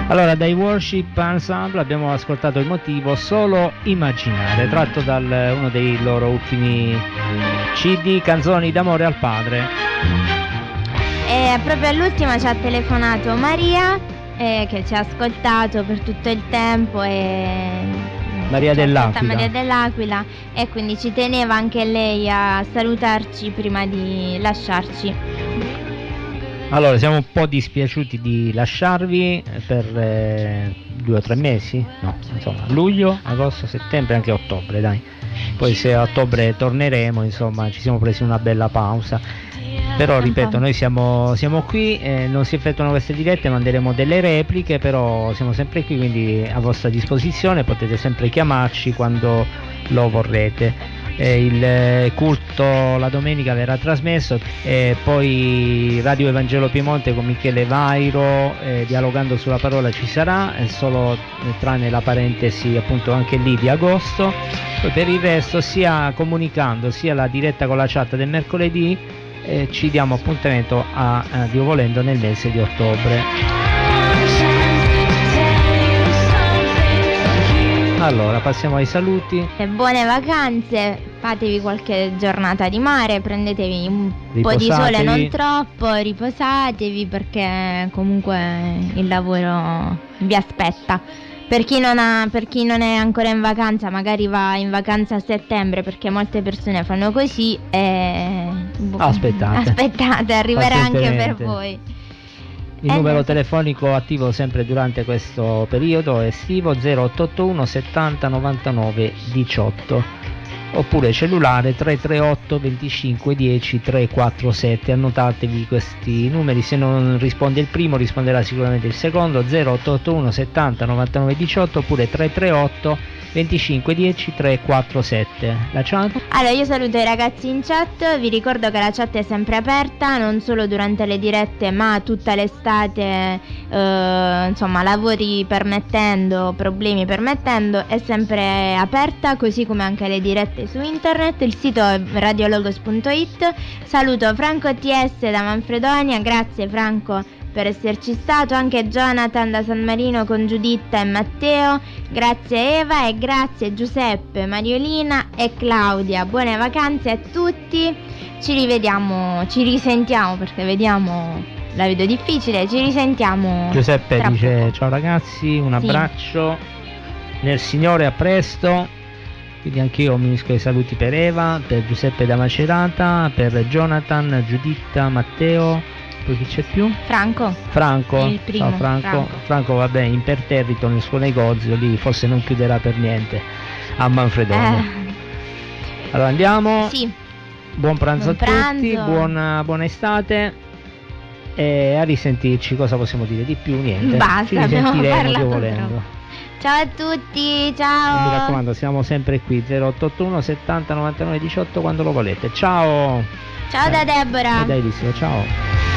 Allora, dai Worship Ensemble abbiamo ascoltato il motivo Solo Immaginare, tratto da uno dei loro ultimi CD, Canzoni d'amore al padre. E proprio all'ultima ci ha telefonato Maria, che ci ha ascoltato per tutto il tempo, Maria dell'Aquila, e quindi ci teneva anche lei a salutarci prima di lasciarci. Allora, siamo un po' dispiaciuti di lasciarvi per 2 o 3 mesi, no, insomma, luglio, agosto, settembre, anche ottobre, dai. Poi se a ottobre torneremo, insomma, ci siamo presi una bella pausa. Però ripeto, noi siamo qui, non si effettuano queste dirette, manderemo delle repliche, però siamo sempre qui, quindi a vostra disposizione, potete sempre chiamarci quando lo vorrete. Il culto la domenica verrà trasmesso, poi Radio Evangelo Piemonte con Michele Vairo, dialogando sulla parola ci sarà, solo tranne la parentesi appunto anche lì di agosto. Poi per il resto, sia comunicando sia la diretta con la chat del mercoledì, ci diamo appuntamento a Dio volendo nel mese di ottobre. Allora, passiamo ai saluti. Buone vacanze, fatevi qualche giornata di mare, prendetevi un po' di sole, non troppo, riposatevi, perché comunque il lavoro vi aspetta. Per chi non è ancora in vacanza, magari va in vacanza a settembre, perché molte persone fanno così, e aspettate, arriverà anche per voi. Il numero telefonico attivo sempre durante questo periodo estivo 0881 70 99 18, oppure cellulare 338 25 10 347. Annotatevi questi numeri, se non risponde il primo risponderà sicuramente il secondo, 0881 70 99 18 oppure 338 25 10 347. La chat? Allora, io saluto i ragazzi in chat, vi ricordo che la chat è sempre aperta, non solo durante le dirette ma tutta l'estate, insomma, lavori permettendo, problemi permettendo, è sempre aperta, così come anche le dirette su internet. Il sito è radiologos.it. Saluto Franco TS da Manfredonia, grazie Franco per esserci stato, anche Jonathan da San Marino con Giuditta e Matteo, grazie Eva e grazie Giuseppe, Mariolina e Claudia. Buone vacanze a tutti, ci risentiamo, perché vediamo, la vedo difficile, ci risentiamo. Giuseppe dice ciao ragazzi, un abbraccio nel Signore, a presto. Quindi anch'io mi unisco ai saluti per Eva, per Giuseppe da Macerata, per Jonathan, Giuditta, Matteo. Poi chi c'è più? Franco. Il primo. Ciao Franco vabbè, imperterrito nel suo negozio, lì forse non chiuderà per niente a Manfredonia. Allora andiamo. Sì. Buon pranzo a tutti, buona estate, e a risentirci. Cosa possiamo dire di più? Niente. Basta, ci risentiremo Dio volendo. Troppo. Ciao a tutti, ciao. E mi raccomando, siamo sempre qui, 0881 70 99 18 quando lo volete. Ciao. Ciao da Deborah. Da Eliseo, ciao.